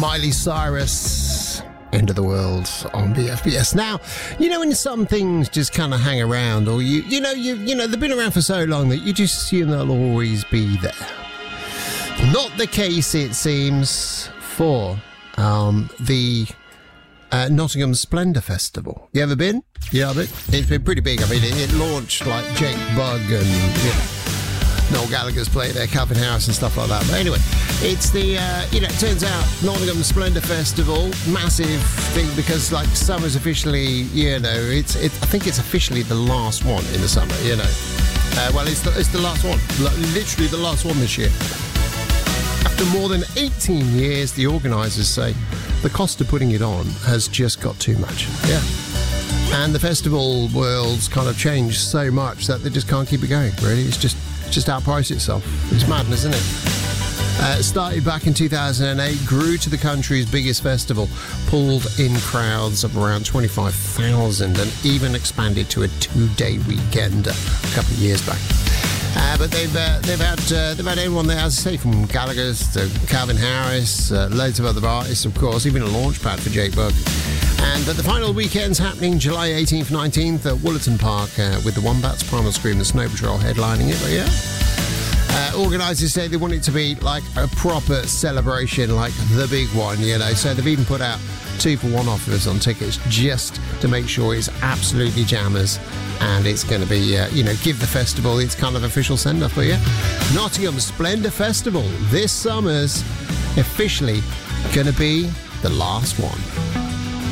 Miley Cyrus, End of the World on BFBS. Now, you know when some things just kind of hang around, or you know they've been around for so long that you just assume they'll always be there. Not the case, it seems, for the Nottingham Splendour Festival. You ever been? Yeah, it's been pretty big. I mean, it launched like Jake Bugg and Noel Gallagher's played there, Calvin Harris and stuff like that. But anyway, it's the, it turns out Nottingham Splendour Festival, massive thing because like summer's officially, I think it's officially the last one in the summer, well, it's the last one, literally the last one this year. After more than 18 years, the organisers say the cost of putting it on has just got too much. Yeah. And the festival world's kind of changed so much that they just can't keep it going, really. It's just outpriced itself. It's madness, isn't it? Started back in 2008, grew to the country's biggest festival, pulled in crowds of around 25,000 and even expanded to a 2-day weekend a couple of years back. But they've had everyone there, as I say, from Gallagher's to Calvin Harris, loads of other artists, of course, even a launch pad for Jake Bugg. But the final weekend's happening July 18th, 19th at Woollerton Park with the Wombats, Primal Scream and Snow Patrol headlining it. But yeah, organisers say they want it to be like a proper celebration, like the big one, So they've even put out 2-for-1 offers on tickets just to make sure it's absolutely jammers. And it's going to be, give the festival its kind of official send-off. But yeah, Nottingham Splendour Festival this summer's officially going to be the last one.